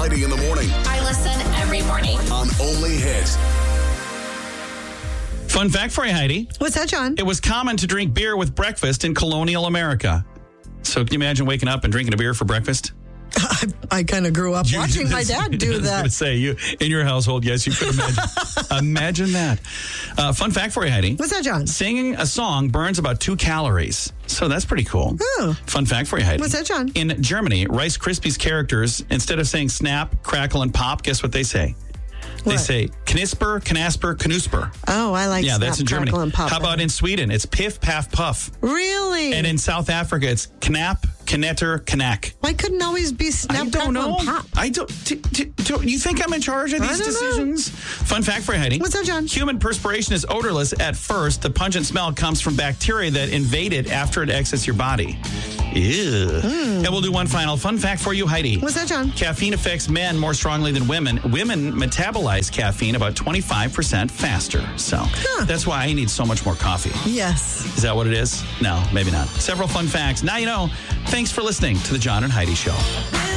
Heidi in the morning I listen every morning. on Only Hits. Fun fact for you, Heidi. What's that, John? It was common to drink beer with breakfast in colonial America. So can you imagine waking up and drinking a beer for breakfast? I kind of grew up watching my dad do I was going to that. say, you in your household, yes, you could imagine. Imagine that. Fun fact for you, Heidi. What's that, John? Singing a song burns about 2 calories. So that's pretty cool. Oh. Fun fact for you, Heidi. What's that, John? In Germany, Rice Krispies characters, instead of saying snap, crackle, and pop, guess what they say? They What? say knisper, knasper, knusper. Oh, I like Yeah, Snap, that's in Germany. Crackle, and Pop. How about in Sweden? It's piff, paff, puff. Really? And in South Africa, it's knap, knetter, knack. Why couldn't it always be Snap, I Crackle, don't know. and Pop? I don't. You think I'm in charge of I these don't know. decisions? Fun fact for you, Heidi. What's that, John? Human perspiration is odorless at first. The pungent smell comes from bacteria that invade it after it exits your body. Ew. And we'll do one final fun fact for you, Heidi. What's that, John? Caffeine affects men more strongly than women. Women metabolize caffeine about 25% faster. So that's why I need so much more coffee. Yes. Is that what it is? No, maybe not. Several fun facts. Now you know. Thanks for listening to the John and Heidi Show.